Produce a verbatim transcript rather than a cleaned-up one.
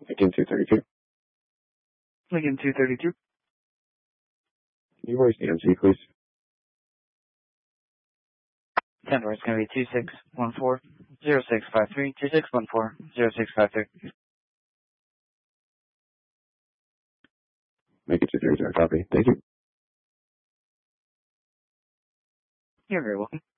Lincoln two thirty-two. Lincoln two thirty-two. Can you voice the M C, please? Denver, it's going to be two six one four zero six five three, two six one four zero six five three. Make it two thirty-two. Copy. Thank you. You're very welcome.